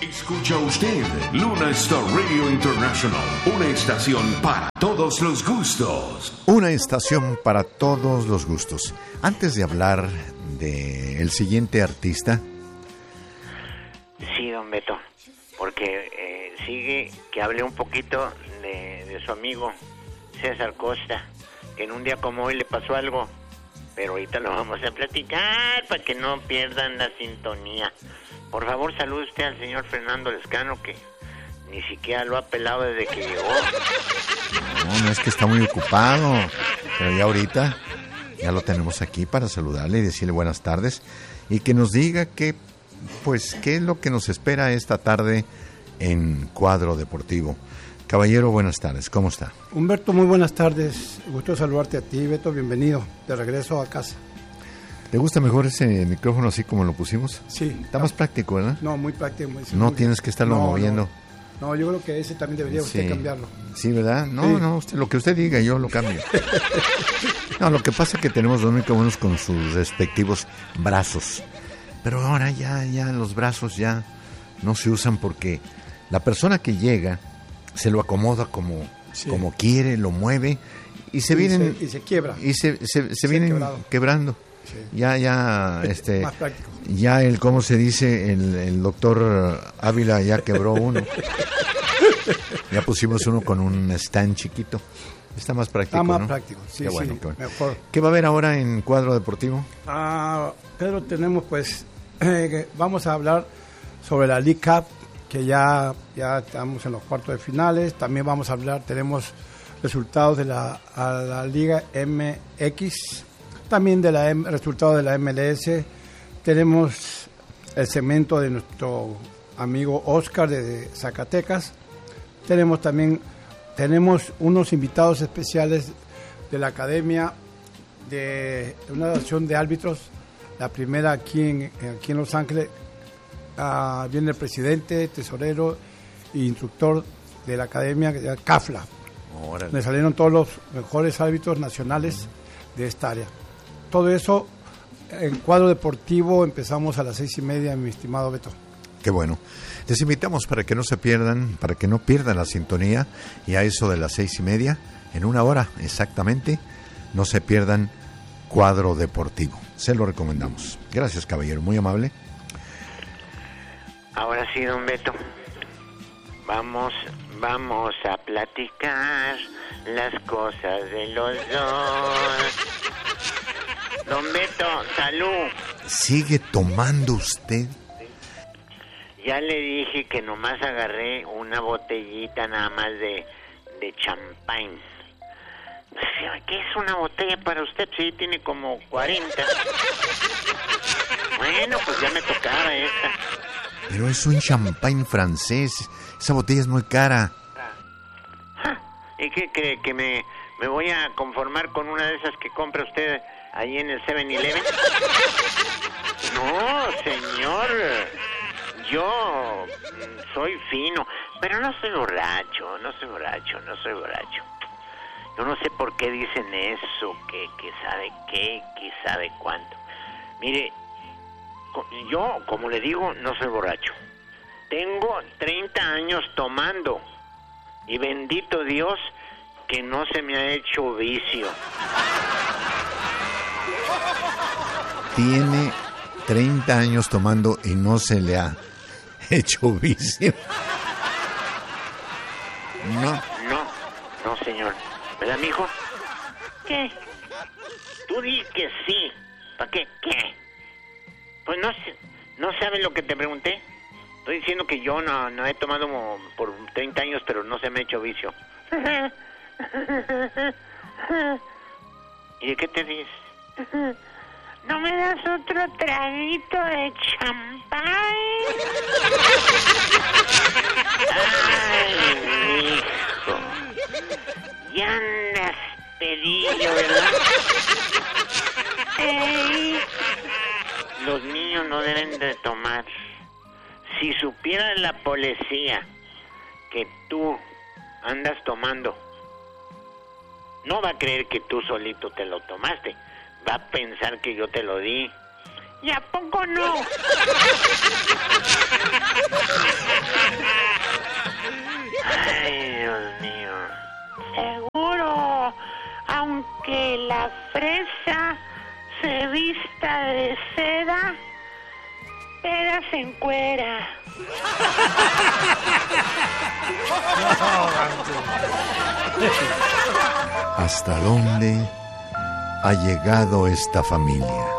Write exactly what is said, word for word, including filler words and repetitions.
Escucha usted Luna Star Radio International, una estación para todos los gustos. Una estación para todos los gustos. Antes de hablar del siguiente artista. Sí, don Beto, porque eh, sigue que hable un poquito de, de su amigo César Costa, que en un día como hoy le pasó algo, pero ahorita lo vamos a platicar para que no pierdan la sintonía. Por favor, salude usted al señor Fernando Lescano, que ni siquiera lo ha pelado desde que llegó. No, no es que está muy ocupado, pero ya ahorita ya lo tenemos aquí para saludarle y decirle buenas tardes y que nos diga qué, pues, qué es lo que nos espera esta tarde en Cuadro Deportivo. Caballero, buenas tardes, ¿cómo está? Humberto, muy buenas tardes, gusto saludarte a ti, Beto, bienvenido, de regreso a casa. ¿Te gusta mejor ese micrófono así como lo pusimos? Sí. Está más práctico, ¿verdad? No, muy práctico. Muy, no muy tienes que estarlo no, moviendo. No. no, yo creo que ese también debería usted sí. cambiarlo. Sí, ¿verdad? No, sí. no, usted, lo que usted diga, yo lo cambio. No, lo que pasa es que tenemos dos micrófonos con sus respectivos brazos. Pero ahora ya, ya los brazos ya no se usan porque la persona que llega se lo acomoda como, sí. como quiere, lo mueve y se y vienen... Se, y se quiebra. Y se, se, se, se vienen quebrado. quebrando. Sí. Ya, ya, este, más práctico. Ya el, ¿cómo se dice? El, el doctor Ávila ya quebró uno. Ya pusimos uno con un stand chiquito. Está más práctico, Está más ¿no? práctico, sí, qué bueno, sí, qué bueno. mejor. ¿Qué va a haber ahora en Cuadro Deportivo? Ah, Pedro, tenemos pues, eh, vamos a hablar sobre la League Cup, que ya, ya estamos en los cuartos de finales. También vamos a hablar, tenemos resultados de la, a la Liga M X, también de la M, resultados de la M L S. Tenemos el segmento de nuestro amigo Oscar de Zacatecas. Tenemos también tenemos unos invitados especiales de la Academia de una asociación de árbitros, la primera aquí en, aquí en Los Ángeles. Uh, viene el presidente, tesorero e instructor de la Academia, CAFLA. Órale. Me salieron todos los mejores árbitros nacionales de esta área. Todo eso en Cuadro Deportivo. Empezamos a las seis y media, mi estimado Beto. Qué bueno. Les invitamos para que no se pierdan, para que no pierdan la sintonía, y a eso de las seis y media, en una hora exactamente, no se pierdan Cuadro Deportivo. Se lo recomendamos. Gracias, caballero, muy amable. Ahora sí, don Beto, vamos, vamos a platicar las cosas de los dos. Don Beto, salud. ¿Sigue tomando usted? Ya le dije que nomás agarré una botellita nada más de, de champán. ¿Qué es una botella para usted? Sí, tiene como cuarenta. Bueno, pues ya me tocaba esta. Pero es un champán francés. Esa botella es muy cara. ¿Y qué cree? ¿Que me, me voy a conformar con una de esas que compra usted ahí en el seven eleven? No, señor. Yo soy fino, pero no soy borracho, no soy borracho, no soy borracho. Yo no sé por qué dicen eso, que, que sabe qué, que sabe cuánto. Mire, yo, como le digo, no soy borracho. Tengo treinta años tomando y bendito Dios que no se me ha hecho vicio. Tiene treinta años tomando y no se le ha hecho vicio. No. No, no, señor. ¿Verdad, mijo? ¿Qué? Tú di que sí. ¿Para qué? ¿Qué? Pues no, no sabes lo que te pregunté. Estoy diciendo que yo no, no he tomado por treinta años, pero no se me ha hecho vicio. ¿Y de qué te ríes? ¿No me das otro traguito de champán? Ay, hijo. Ya andas pedillo, ¿verdad? Ey. Los niños no deben de tomar. Si supiera la policía que tú andas tomando, no va a creer que tú solito te lo tomaste. Va a pensar que yo te lo di. ¿Y a poco no? aunque la fresa se vista de seda, pera se encuera. ¿Hasta dónde ha llegado esta familia?